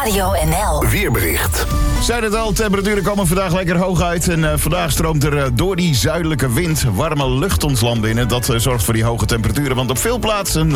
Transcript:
Radio NL. Weerbericht. Zei het al, temperaturen komen vandaag lekker hoog uit. En vandaag stroomt er door die zuidelijke wind warme lucht ons land binnen. Dat zorgt voor die hoge temperaturen, want op veel plaatsen